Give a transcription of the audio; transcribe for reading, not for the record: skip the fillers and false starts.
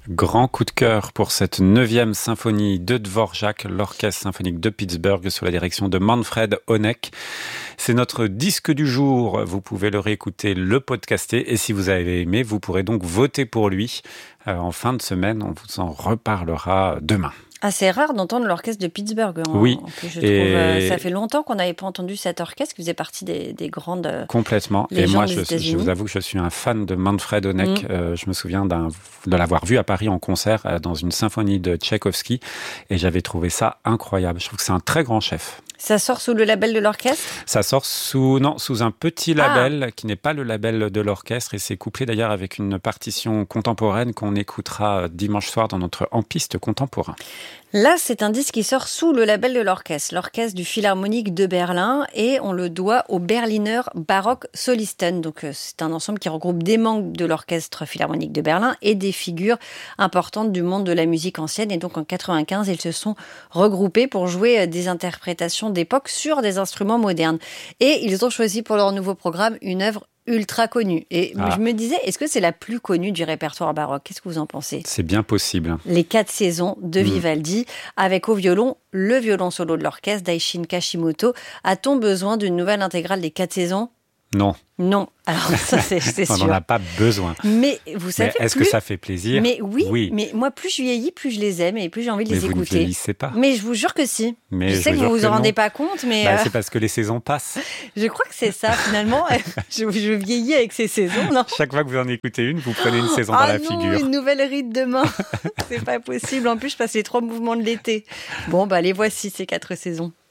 Grand coup de cœur pour cette 9e symphonie de Dvorak, l'Orchestre symphonique de Pittsburgh sous la direction de Manfred Honeck. C'est notre disque du jour. Vous pouvez le réécouter, le podcaster. Et si vous avez aimé, vous pourrez donc voter pour lui. En fin de semaine, on vous en reparlera demain. Ah, c'est rare d'entendre l'orchestre de Pittsburgh. Oui. En plus, je trouve, ça fait longtemps qu'on n'avait pas entendu cet orchestre qui faisait partie des grandes complètement. Et moi, je vous avoue que je suis un fan de Manfred Honeck. Je me souviens de l'avoir vu à Paris en concert dans une symphonie de Tchaïkovski. Et j'avais trouvé ça incroyable. Je trouve que c'est un très grand chef. Ça sort sous le label de l'orchestre ? Ça sort sous un petit label qui n'est pas le label de l'orchestre et c'est couplé d'ailleurs avec une partition contemporaine qu'on écoutera dimanche soir dans notre En Piste contemporain. Là, c'est un disque qui sort sous le label de l'orchestre du Philharmonique de Berlin, et on le doit au Berliner Baroque Solisten. Donc, c'est un ensemble qui regroupe des membres de l'Orchestre Philharmonique de Berlin et des figures importantes du monde de la musique ancienne. Et donc, en 1995, ils se sont regroupés pour jouer des interprétations d'époque sur des instruments modernes. Et ils ont choisi pour leur nouveau programme une œuvre ultra connue. Et je me disais, est-ce que c'est la plus connue du répertoire baroque ? Qu'est-ce que vous en pensez ? C'est bien possible. Les 4 saisons de Vivaldi, avec au violon, le violon solo de l'orchestre d'Aishin Kashimoto. A-t-on besoin d'une nouvelle intégrale des 4 saisons ? Non. Alors ça, c'est sûr. On n'en a pas besoin. Mais vous savez, est-ce que ça fait plaisir ? Mais oui. Mais moi, plus je vieillis, plus je les aime et plus j'ai envie de les écouter. Mais vous ne vieillissez pas. Mais je vous jure que si. Mais je sais que vous vous en rendez pas compte, mais... c'est parce que les saisons passent. Je crois que c'est ça, finalement. je vieillis avec ces saisons, non ? Chaque fois que vous en écoutez une, vous prenez une saison dans la figure. Une nouvelle ride demain. C'est pas possible. En plus, je passe les 3 mouvements de l'été. Bon, les voici, ces 4 saisons.